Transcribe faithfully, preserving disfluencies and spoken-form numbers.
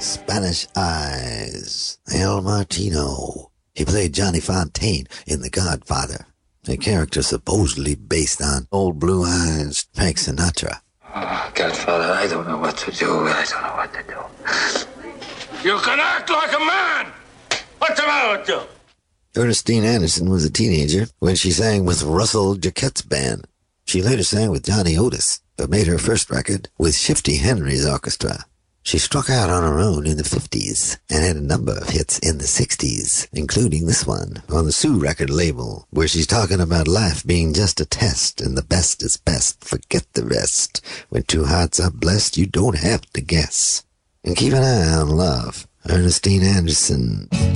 Spanish Eyes, El Martino. He played Johnny Fontaine in The Godfather, a character supposedly based on Old Blue Eyes Frank Sinatra. Oh, Godfather, I don't know what to do. I don't know what to do. You can act like a man! What's the matter with you? Ernestine Anderson was a teenager when she sang with Russell Jacquette's band. She later sang with Johnny Otis, but made her first record with Shifty Henry's orchestra. She struck out on her own in the fifties and had a number of hits in the sixties, including this one on the Sue record label, where she's talking about life being just a test and the best is best. Forget the rest. When two hearts are blessed, you don't have to guess. And keep an eye on love. Ernestine Anderson.